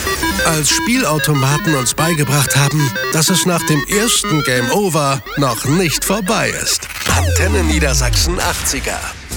Als Spielautomaten uns beigebracht haben, dass es nach dem ersten Game Over noch nicht vorbei ist. Antenne Niedersachsen 80er.